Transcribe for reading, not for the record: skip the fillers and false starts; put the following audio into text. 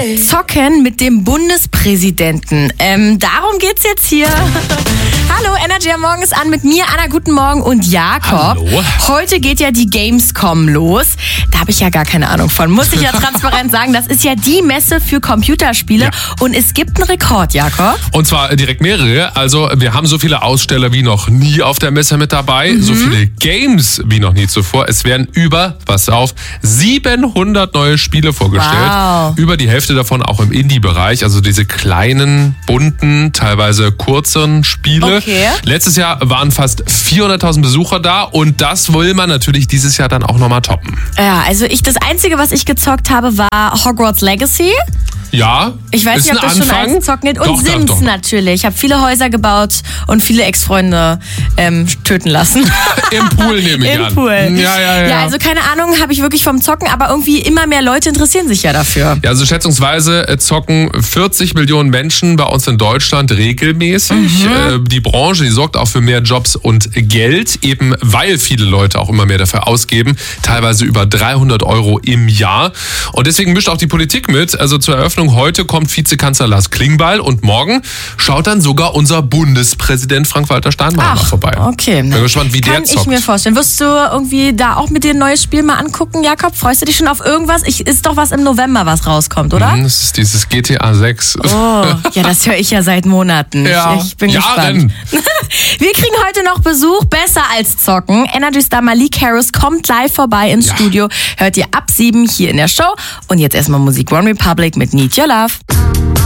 Zocken mit dem Bundespräsidenten. Darum geht's jetzt hier. Hallo, Energy am Morgen ist an mit mir, Anna, guten Morgen und Jakob. Hallo. Heute geht ja die Gamescom los. Da habe ich ja gar keine Ahnung von. Muss ich ja transparent sagen, das ist ja die Messe für Computerspiele. Ja. Und es gibt einen Rekord, Jakob. Und zwar direkt mehrere. Also wir haben so viele Aussteller wie noch nie auf der Messe mit dabei. So viele Games wie noch nie zuvor. Es werden über, pass auf, 700 neue Spiele vorgestellt. Wow. Über die Hälfte davon auch im Indie-Bereich. Also diese kleinen, bunten, teilweise kurzen Spiele. Okay. Letztes Jahr waren fast 400.000 Besucher da. Und das will man natürlich dieses Jahr dann auch nochmal toppen. Ja, also das Einzige, was ich gezockt habe, war Hogwarts Legacy. Ja, Ich weiß ist nicht, ob ein das schon Anfang. als Zocken ist. Und Doch, Sims doch. natürlich. Ich habe viele Häuser gebaut und viele Ex-Freunde töten lassen. Im Pool nehme ich Im an. Pool. Ja. Ja, also keine Ahnung, habe ich wirklich vom Zocken, aber irgendwie immer mehr Leute interessieren sich ja dafür. Ja, also schätzungsweise zocken 40 Millionen Menschen bei uns in Deutschland regelmäßig. Die Branche, die sorgt auch für mehr Jobs und Geld, eben weil viele Leute auch immer mehr dafür ausgeben, teilweise über 300 € im Jahr. Und deswegen mischt auch die Politik mit. Also zur Eröffnung heute kommt Vizekanzler Lars Klingbeil und morgen schaut dann sogar unser Bundespräsident Frank-Walter Steinmeier mal vorbei. Okay. Bin gespannt, wie der Kann ich zockt. mir vorstellen. Wirst du irgendwie da auch mit dir ein neues Spiel mal angucken, Jakob? Freust du dich schon auf irgendwas? Ist doch was im November, was rauskommt, oder? Das ist dieses GTA 6. Oh, ja, das höre ich ja seit Monaten. Ja, Ich bin Jahren. gespannt. Wir kriegen heute noch Besuch, besser als zocken. Energy Star Malik Harris kommt live vorbei ins Studio. Hört ihr ab 7 hier in der Show. Und jetzt erstmal Musik One Republic mit Need Your Love.